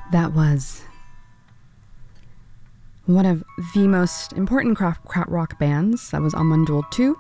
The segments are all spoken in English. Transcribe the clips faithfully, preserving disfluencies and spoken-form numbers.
That was one of the most important krautrock rock bands. That was Amon Düül two.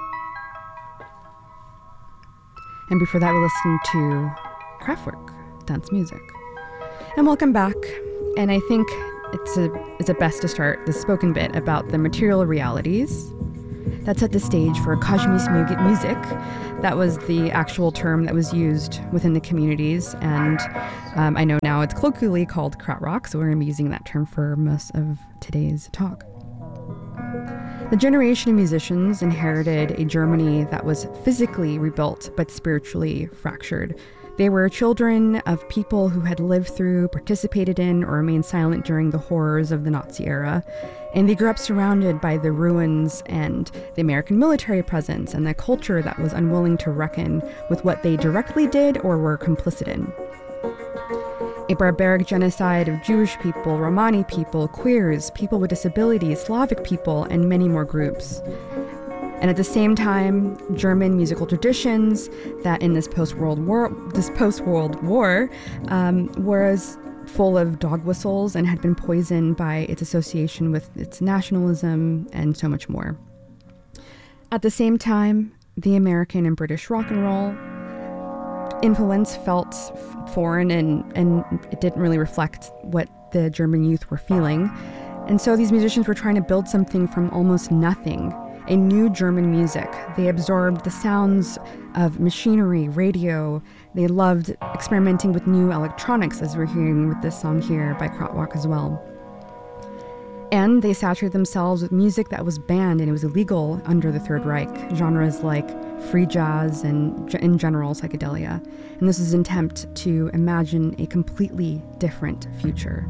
And before that, we listened to Kraftwerk, dance music. And welcome back. And I think it's a it's a best to start the spoken bit about the material realities that set the stage for Kazmis music. That was the actual term that was used within the communities, and um, I know now it's colloquially called krautrock, so we're going to be using that term for most of today's talk. The generation of musicians inherited a Germany that was physically rebuilt but spiritually fractured. They were children of people who had lived through, participated in, or remained silent during the horrors of the Nazi era. And they grew up surrounded by the ruins and the American military presence and the culture that was unwilling to reckon with what they directly did or were complicit in. A barbaric genocide of Jewish people, Romani people, queers, people with disabilities, Slavic people, and many more groups. And at the same time, German musical traditions that in this post-World War, this post-World War um, was full of dog whistles and had been poisoned by its association with its nationalism and so much more. At the same time, the American and British rock and roll influence felt foreign, and, and it didn't really reflect what the German youth were feeling. And so these musicians were trying to build something from almost nothing. A new German music. They absorbed the sounds of machinery, radio. They loved experimenting with new electronics, as we're hearing with this song here by Kraftwerk as well. And they saturated themselves with music that was banned and it was illegal under the Third Reich, genres like free jazz and, in general, psychedelia. And this is an attempt to imagine a completely different future.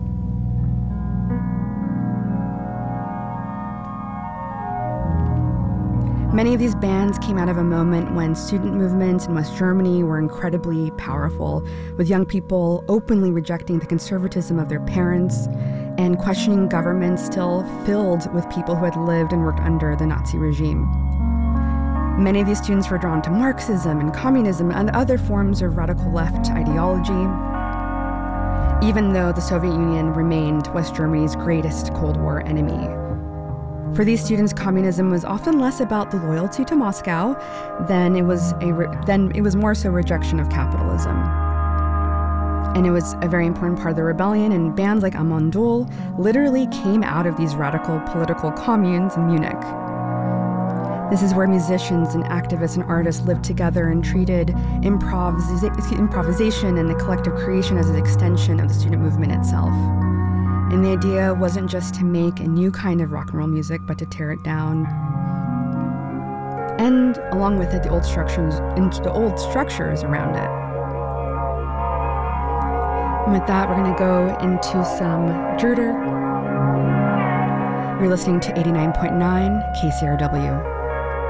Many of these bands came out of a moment when student movements in West Germany were incredibly powerful, with young people openly rejecting the conservatism of their parents and questioning governments still filled with people who had lived and worked under the Nazi regime. Many of these students were drawn to Marxism and communism and other forms of radical left ideology, even though the Soviet Union remained West Germany's greatest Cold War enemy. For these students, communism was often less about the loyalty to Moscow than it was a re- than it was more so rejection of capitalism. And it was a very important part of the rebellion, and bands like Amon Düül literally came out of these radical political communes in Munich. This is where musicians and activists and artists lived together and treated improvisa- improvisation and the collective creation as an extension of the student movement itself. And the idea wasn't just to make a new kind of rock and roll music, but to tear it down. And along with it, the old structures, the old structures around it. And with that, we're going to go into some Druder. You're listening to eighty-nine point nine K C R W.